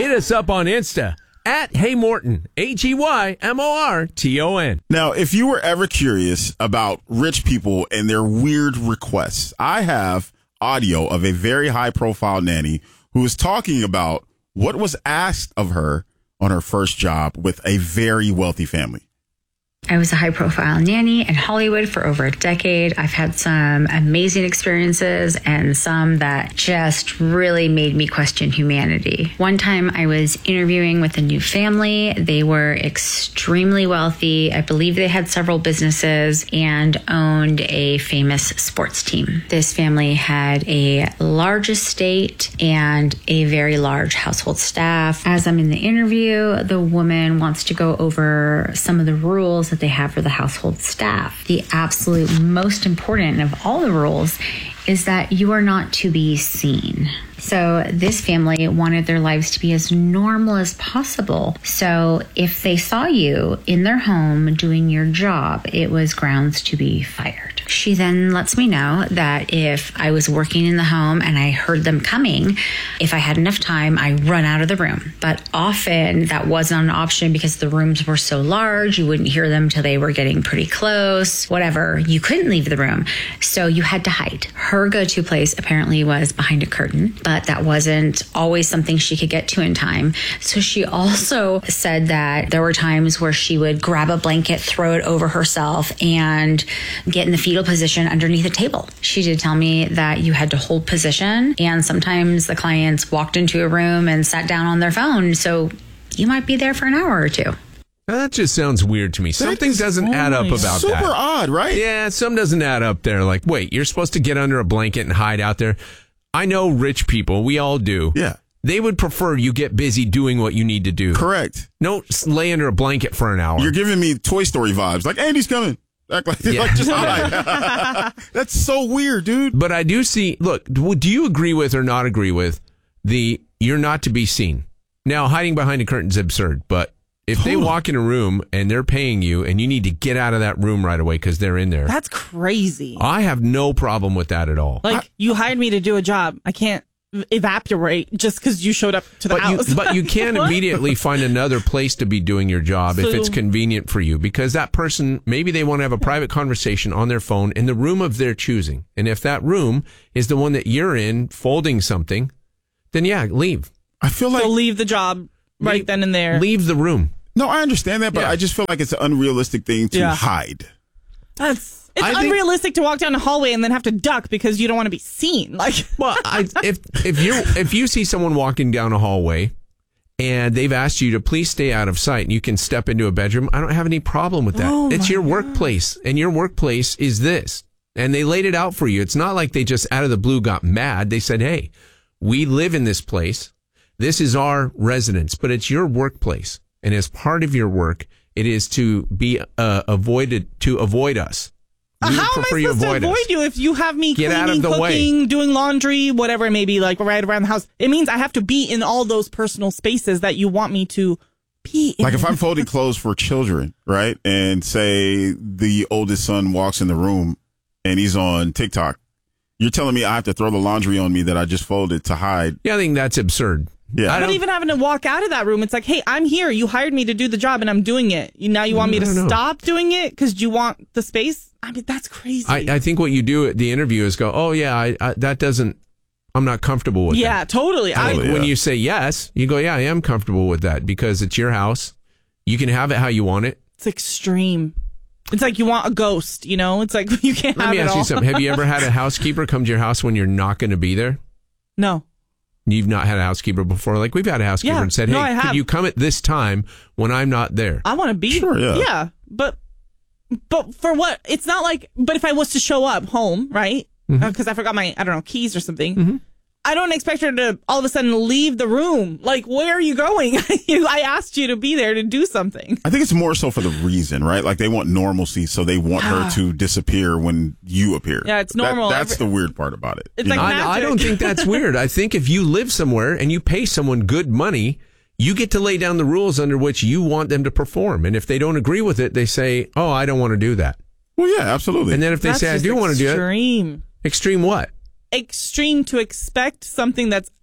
hit us up on Insta at Hey Morton, HeyMorton. Now, if you were ever curious about rich people and their weird requests, I have audio of a very high-profile nanny who is talking about what was asked of her on her first job with a very wealthy family. I was a high-profile nanny in Hollywood for over a decade. I've had some amazing experiences and some that just really made me question humanity. One time I was interviewing with a new family. They were extremely wealthy. I believe they had several businesses and owned a famous sports team. This family had a large estate and a very large household staff. As I'm in the interview, the woman wants to go over some of the rules that they have for the household staff. The absolute most important of all the rules is that you are not to be seen. So this family wanted their lives to be as normal as possible. So if they saw you in their home doing your job, it was grounds to be fired. She then lets me know that if I was working in the home and I heard them coming, if I had enough time, I run out of the room. But often that wasn't an option because the rooms were so large, you wouldn't hear them till they were getting pretty close, whatever. You couldn't leave the room. So you had to hide. Her go-to place apparently was behind a curtain, but that wasn't always something she could get to in time. So she also said that there were times where she would grab a blanket, throw it over herself, and get in the fetal position underneath a table. She did tell me that you had to hold position, and sometimes the clients walked into a room and sat down on their phone. So you might be there for an hour or two. Now, that just sounds weird to me. Something doesn't add up about that. Super odd, right? Yeah, some doesn't add up there. Like, wait, you're supposed to get under a blanket and hide out there. I know rich people. We all do. Yeah. They would prefer you get busy doing what you need to do. Correct. Don't lay under a blanket for an hour. You're giving me Toy Story vibes. Like, Andy's coming. Act like, just hide. That's so weird, dude. But I do see, look, do you agree with or not agree with the you're not to be seen? Now, hiding behind a curtain is absurd, but if they walk in a room and they're paying you and you need to get out of that room right away because they're in there. That's crazy. I have no problem with that at all. Like, you hired me to do a job. I can't evaporate just because you showed up to the house. But you can immediately find another place to be doing your job if it's convenient for you, because that person, maybe they want to have a private conversation on their phone in the room of their choosing. And if that room is the one that you're in folding something, then yeah, leave. I feel like... So leave the job right then and there. Leave the room. No, I understand that, but I just feel like it's an unrealistic thing to hide. It's unrealistic to walk down the hallway and then have to duck because you don't want to be seen. Like, well, if you see someone walking down a hallway and they've asked you to please stay out of sight and you can step into a bedroom, I don't have any problem with that. It's your workplace, and your workplace is this. And they laid it out for you. It's not like they just out of the blue got mad. They said, hey, we live in this place. This is our residence, but it's your workplace. And as part of your work, it is to be avoid us. How am I supposed to avoid you if you have me cleaning, cooking, doing laundry, whatever it may be, like right around the house? It means I have to be in all those personal spaces that you want me to be in. Like if I'm folding clothes for children, right? And say the oldest son walks in the room and he's on TikTok. You're telling me I have to throw the laundry on me that I just folded to hide? Yeah, I think that's absurd. Yeah. But even having to walk out of that room, it's like, hey, I'm here. You hired me to do the job and I'm doing it. Now you want me to stop doing it because you want the space? I mean, that's crazy. I think what you do at the interview is go, oh, yeah, I'm not comfortable with that. Yeah, totally. When you say yes, you go, yeah, I am comfortable with that because it's your house. You can have it how you want it. It's extreme. It's like you want a ghost, you know? It's like you can't have it all. Let me ask you something. Have you ever had a housekeeper come to your house when you're not going to be there? No. You've not had a housekeeper before? Like, we've had a housekeeper and said, hey, could you come at this time when I'm not there? I want to be. Sure, yeah. But for what? It's not like, but if I was to show up home, right? Because I forgot my, keys or something. Mm-hmm. I don't expect her to all of a sudden leave the room. Like, where are you going? I asked you to be there to do something. I think it's more so for the reason, right? Like, they want normalcy, so they want her to disappear when you appear. Yeah, it's normal. That's the weird part about it. It's like magic. I don't think that's weird. I think if you live somewhere and you pay someone good money, you get to lay down the rules under which you want them to perform. And if they don't agree with it, they say, oh, I don't want to do that. Well, yeah, absolutely. And then if they say, I do want to do it. Extreme. Extreme what? Extreme to expect something that's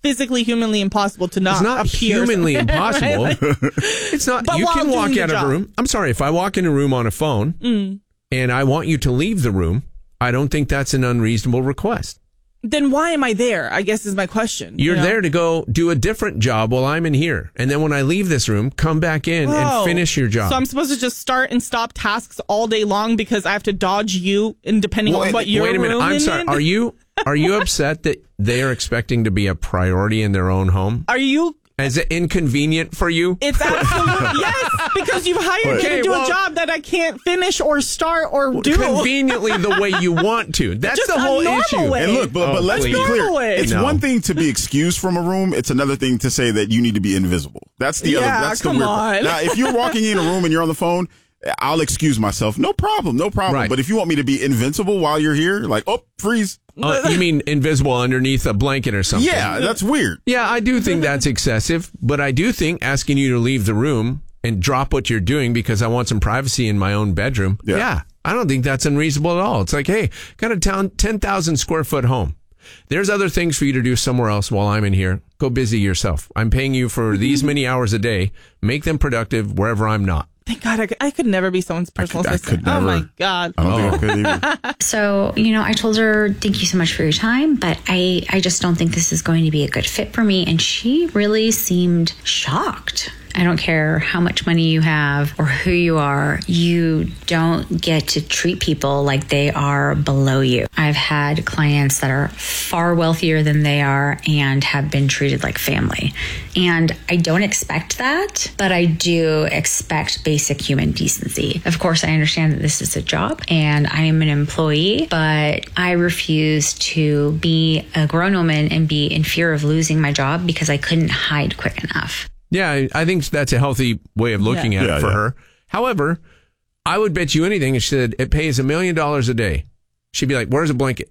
physically, humanly impossible to not It's not appear. humanly impossible. Right? It's not. But You while can walk doing the out of a job. room. I'm sorry, if I walk in a room on a phone and I want you to leave the room, I don't think that's an unreasonable request. Then why am I there? I guess is my question. You're you know? there to go do a different job while I'm in here. And then when I leave this room, come back in and finish your job. So I'm supposed to just start and stop tasks all day long because I have to dodge you, and depending on what your Wait a minute. room I'm is sorry. in? Are you upset that they are expecting to be a priority in their own home? Are you? Is it inconvenient for you? It's absolutely yes, because you've hired me Okay, to do well- a job that I can't finish or start or do. Conveniently the way you want to. That's Just the whole a normal issue. way. And look, but let's be please. clear. way. It's No. one thing to be excused from a room. It's another thing to say that you need to be invisible. That's the other. Yeah, That's come the weird part. on. Now, if you're walking in a room and you're on the phone, I'll excuse myself. No problem. Right. But if you want me to be invincible while you're here, like, oh, freeze. You mean invisible underneath a blanket or something? Yeah, that's weird. Yeah, I do think that's excessive, but I do think asking you to leave the room and drop what you're doing because I want some privacy in my own bedroom. Yeah. I don't think that's unreasonable at all. It's like, hey, got a 10,000 square foot home. There's other things for you to do somewhere else while I'm in here. Go busy yourself. I'm paying you for these many hours a day. Make them productive wherever I'm not. Thank God, I could never be someone's personal I assistant. could never. Oh my God. I don't think I could either. So, I told her, thank you so much for your time, but I just don't think this is going to be a good fit for me. And she really seemed shocked. I don't care how much money you have or who you are, you don't get to treat people like they are below you. I've had clients that are far wealthier than they are and have been treated like family. And I don't expect that, but I do expect basic human decency. Of course, I understand that this is a job and I am an employee, but I refuse to be a grown woman and be in fear of losing my job because I couldn't hide quick enough. Yeah, I think that's a healthy way of looking at it for her. However, I would bet you anything if she said it pays $1 million a day. She'd be like, where's a blanket?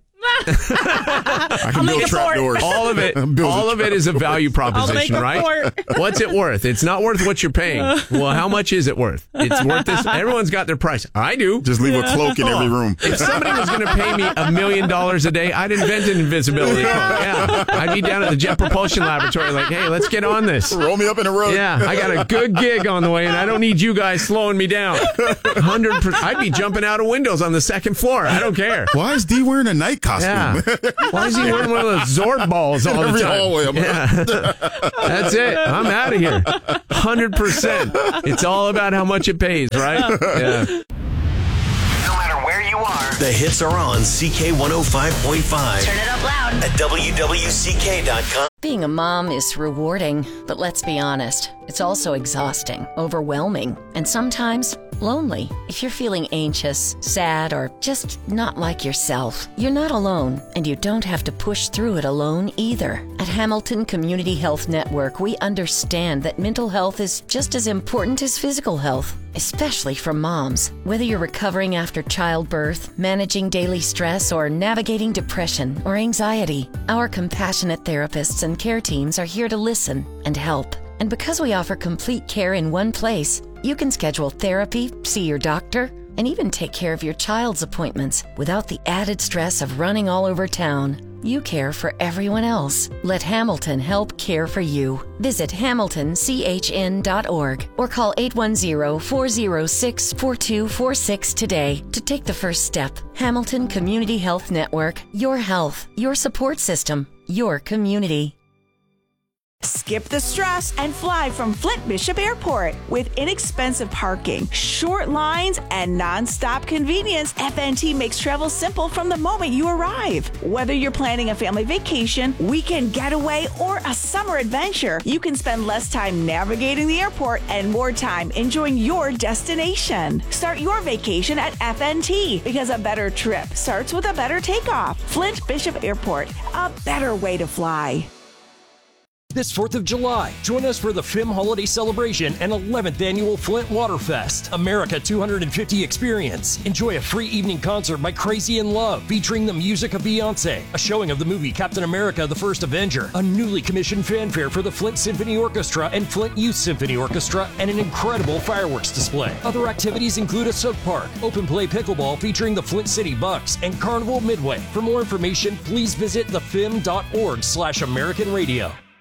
I can build trapdoors. All of it is a value proposition, right? What's it worth? It's not worth what you're paying. Well, how much is it worth? It's worth this. Everyone's got their price. I do. Just leave a cloak in every room. If somebody was going to pay me $1 million a day, I'd invent an invisibility cloak. Yeah. I'd be down at the Jet Propulsion Laboratory like, hey, let's get on this. Roll me up in a rug. Yeah, I got a good gig on the way, and I don't need you guys slowing me down. 100%. I'd be jumping out of windows on the second floor. I don't care. Why is D wearing a night costume? Yeah. Why is he wearing one of those Zorb balls all Every the time? hallway. That's it. I'm out of here. 100%. It's all about how much it pays, right? Yeah. No matter where you are, the hits are on CK105.5. Turn it up loud. At WWCK.com. Being a mom is rewarding, but let's be honest, it's also exhausting, overwhelming, and sometimes lonely. If you're feeling anxious, sad, or just not like yourself, you're not alone, and you don't have to push through it alone either. At Hamilton Community Health Network, we understand that mental health is just as important as physical health, especially for moms. Whether you're recovering after childbirth, managing daily stress, or navigating depression or anxiety, our compassionate therapists and care teams are here to listen and help. And because we offer complete care in one place, you can schedule therapy, see your doctor, and even take care of your child's appointments without the added stress of running all over town. You care for everyone else. Let Hamilton help care for you. Visit hamiltonchn.org or call 810-406-4246 today to take the first step. Hamilton Community Health Network. Your health, your support system, your community. Skip the stress and fly from Flint Bishop Airport. With inexpensive parking, short lines, and non-stop convenience, FNT makes travel simple from the moment you arrive. Whether you're planning a family vacation, weekend getaway, or a summer adventure, you can spend less time navigating the airport and more time enjoying your destination. Start your vacation at FNT because a better trip starts with a better takeoff. Flint Bishop Airport, a better way to fly. This 4th of July, join us for the FIM Holiday Celebration and 11th Annual Flint Waterfest, America 250 Experience. Enjoy a free evening concert by Crazy in Love, featuring the music of Beyonce, a showing of the movie Captain America the First Avenger, a newly commissioned fanfare for the Flint Symphony Orchestra and Flint Youth Symphony Orchestra, and an incredible fireworks display. Other activities include a soap park, open play pickleball featuring the Flint City Bucks, and Carnival Midway. For more information, please visit thefim.org/American Radio.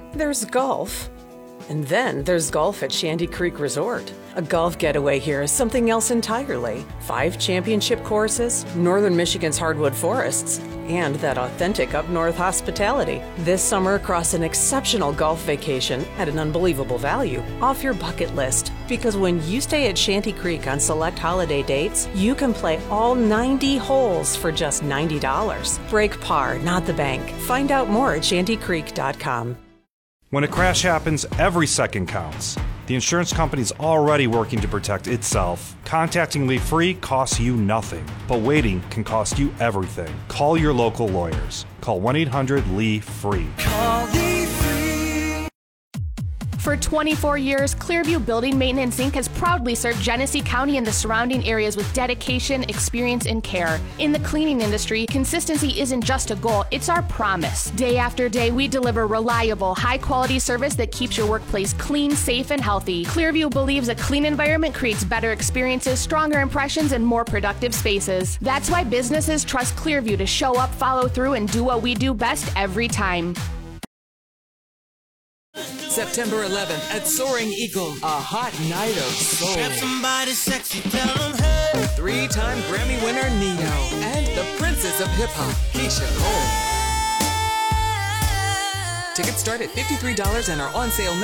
there's golf. And then there's golf at Shanty Creek Resort. A golf getaway here is something else entirely. 5 championship courses, northern Michigan's hardwood forests, and that authentic up-north hospitality. This summer, across an exceptional golf vacation at an unbelievable value, off your bucket list. Because when you stay at Shanty Creek on select holiday dates, you can play all 90 holes for just $90. Break par, not the bank. Find out more at shantycreek.com. When a crash happens, every second counts. The insurance company's already working to protect itself. Contacting Lee Free costs you nothing, but waiting can cost you everything. Call your local lawyers. Call 1-800-LEE-FREE. Call Lee Free. For 24 years, Clearview Building Maintenance Inc. has proudly served Genesee County and the surrounding areas with dedication, experience, and care. In the cleaning industry, consistency isn't just a goal, it's our promise. Day after day, we deliver reliable, high-quality service that keeps your workplace clean, safe, and healthy. Clearview believes a clean environment creates better experiences, stronger impressions, and more productive spaces. That's why businesses trust Clearview to show up, follow through, and do what we do best every time. September 11th at Soaring Eagle, a hot night of soul. Grab somebody sexy, tell them hey. 3-time Grammy winner Nino and the princess of hip-hop, Keisha Cole. Tickets start at $53 and are on sale now.